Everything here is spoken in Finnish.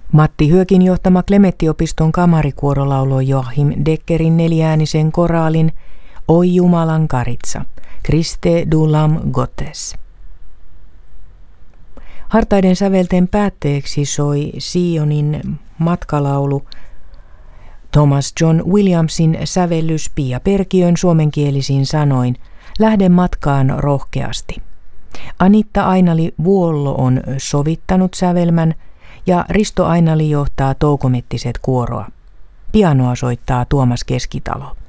Matti Hyökin johtama Klemettiopiston kamarikuoro lauloi Joachim Deckerin neliäänisen koraalin Oi Jumalan karitsa, Christe du Lam Gottes. Hartaiden sävelten päätteeksi soi Sionin matkalaulu Thomas John Williamsin sävellys Pia Perkiön suomenkielisin sanoin Lähde matkaan rohkeasti. Anitta Ainali-Vuollo on sovittanut sävelmän ja Risto Ainali johtaa Touko Mettiset kuoroa. Pianoa soittaa Tuomas Keskitalo.